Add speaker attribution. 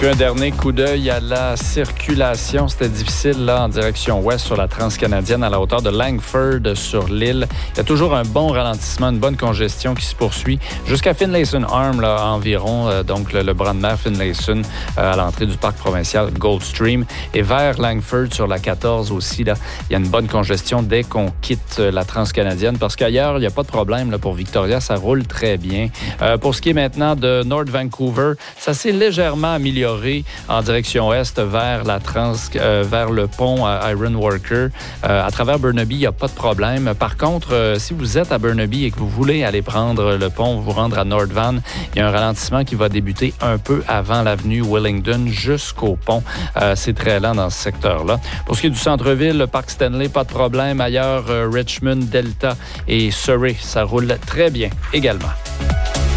Speaker 1: Puis un dernier coup d'œil à la circulation. C'était difficile là en direction ouest sur la transcanadienne à la hauteur de Langford sur l'île. Il y a toujours un bon ralentissement, une bonne congestion qui se poursuit jusqu'à Finlayson Arm là, environ. Donc le bras de mer Finlayson à l'entrée du parc provincial Goldstream. Et vers Langford sur la 14 aussi, là, il y a une bonne congestion dès qu'on quitte la transcanadienne parce qu'ailleurs, il n'y a pas de problème là, pour Victoria. Ça roule très bien. Pour ce qui est maintenant de North Vancouver, ça s'est légèrement amélioré en direction est vers vers le pont Ironworker. À travers Burnaby, il n'y a pas de problème. Par contre, si vous êtes à Burnaby et que vous voulez aller prendre le pont, vous rendre à North Van, il y a un ralentissement qui va débuter un peu avant l'avenue Willingdon jusqu'au pont. C'est très lent dans ce secteur-là. Pour ce qui est du centre-ville, le parc Stanley, pas de problème. Ailleurs, Richmond, Delta et Surrey, ça roule très bien également.